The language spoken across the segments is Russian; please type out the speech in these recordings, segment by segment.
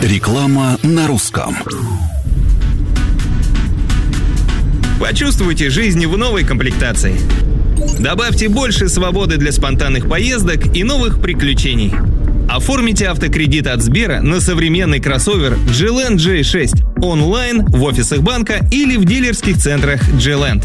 Реклама на русском. Почувствуйте жизнь в новой комплектации. Добавьте больше свободы для спонтанных поездок и новых приключений. Оформите автокредит от Сбера на современный кроссовер G-Land J6 онлайн, в офисах банка или в дилерских центрах G-Land.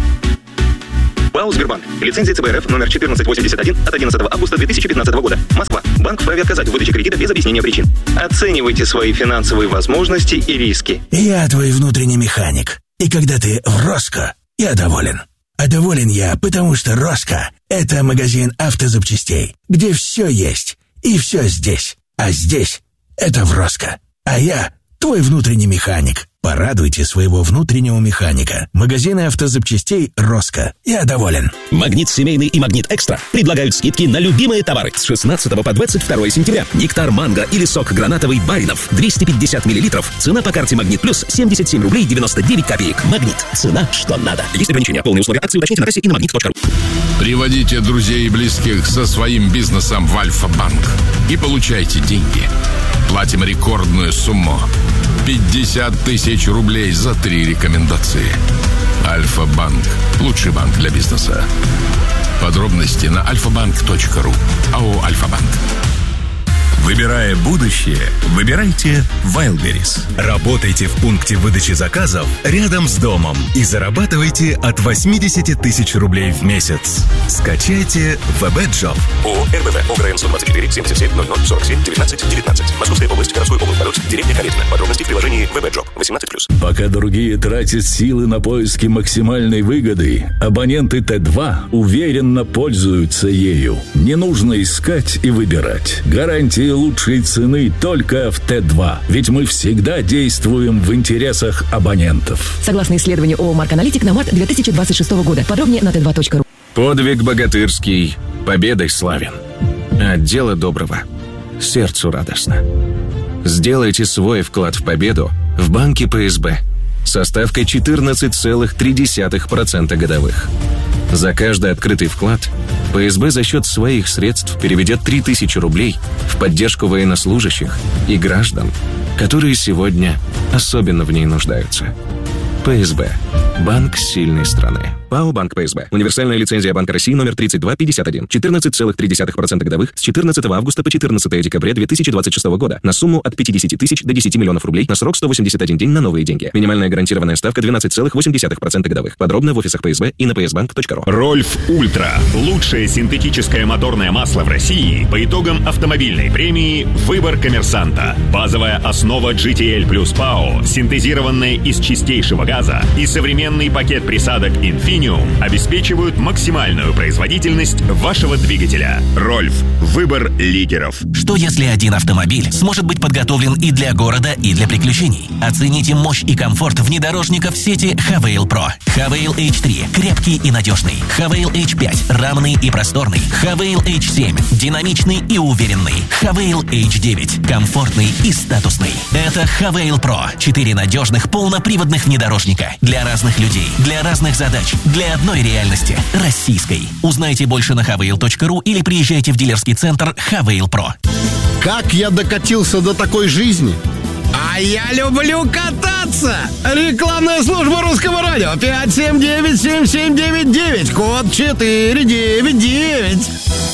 ПАО «Сбербанк». Лицензия ЦБРФ номер 1481 от 11 августа 2015 года. Москва. Банк вправе отказать в выдаче кредита без объяснения причин. Оценивайте свои финансовые возможности и риски. Я твой внутренний механик. И когда ты в Роско, я доволен. А доволен я, потому что Роско – это магазин автозапчастей, где все есть и все здесь. А здесь – это в Роско. А я твой внутренний механик. Порадуйте своего внутреннего механика. Магазины автозапчастей «Роско». Я доволен. Магнит семейный и Магнит Экстра предлагают скидки на любимые товары с 16 по 22 сентября. Нектар манго или сок гранатовый Баринов 250 мл. Цена по карте Магнит Плюс 77 рублей 99 копеек. Магнит. Цена, что надо. Есть ограничения. Полные условия акции уточните на кассе и на магнит.ру. Приводите друзей и близких со своим бизнесом в Альфа-банк и получайте деньги. Платим рекордную сумму. 50 тысяч рублей за 3 рекомендации. Альфа-банк. Лучший банк для бизнеса. Подробности на alfabank.ru. АО «Альфа-банк». Выбирая будущее, выбирайте Wildberries. Работайте в пункте выдачи заказов рядом с домом и зарабатывайте от 80 тысяч рублей в месяц. Скачайте ВБ-джоб. ООО РБВ. ОГРН 124 77 00 47 19 19. Московская область, городской округ Полоцк, деревня Калитина. Подробности в приложении ВБ-джоб. 18+. Пока другие тратят силы на поиски максимальной выгоды, абоненты Т2 уверенно пользуются ею. Не нужно искать и выбирать. Гарантия лучшей цены только в Т2. Ведь мы всегда действуем в интересах абонентов. Согласно исследованию ООО «Марк Аналитик» на март 2026 года. Подробнее на t2.ru. Подвиг богатырский, победой славен. От дела доброго сердцу радостно. Сделайте свой вклад в победу в банке ПСБ со ставкой 14,3% годовых. За каждый открытый вклад ПСБ за счет своих средств переведет 3000 рублей в поддержку военнослужащих и граждан, которые сегодня особенно в ней нуждаются. ПСБ. Банк сильной страны. ПАО «Банк ПСБ». Универсальная лицензия Банка России номер 3251. 14,3% годовых с 14 августа по 14 декабря 2026 года на сумму от 50 тысяч до 10 миллионов рублей на срок 181 день на новые деньги. Минимальная гарантированная ставка 12,8% годовых. Подробно в офисах ПСБ и на psbank.ru. Рольф Ультра. Лучшее синтетическое моторное масло в России по итогам автомобильной премии «Выбор коммерсанта». Базовая основа GTL плюс ПАО, синтезированная из чистейшего газа и современный пакет присадок Infinity обеспечивают максимальную производительность вашего двигателя. Рольф. Выбор лидеров. Что если один автомобиль сможет быть подготовлен и для города, и для приключений? Оцените мощь и комфорт внедорожников сети Havail Pro. Havail H3 – крепкий и надежный. Havail H5 – рамный и просторный. Havail H7 – динамичный и уверенный. Havail H9 – комфортный и статусный. Это Havail Pro. 4 надежных полноприводных внедорожника для разных людей, для разных задач, для одной реальности – российской. Узнайте больше на havail.ru или приезжайте в дилерский центр Havail Pro. Как я докатился до такой жизни? А я люблю кататься! Рекламная служба Русского радио 579-7799, код 499.